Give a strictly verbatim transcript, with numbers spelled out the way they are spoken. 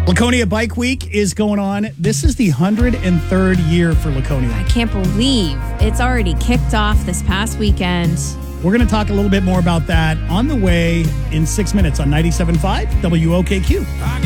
Laconia Bike Week is going on. This is the one hundred third year for Laconia. I can't believe it's already kicked off this past weekend. We're going to talk a little bit more about that on the way in six minutes on ninety-seven point five W O K Q.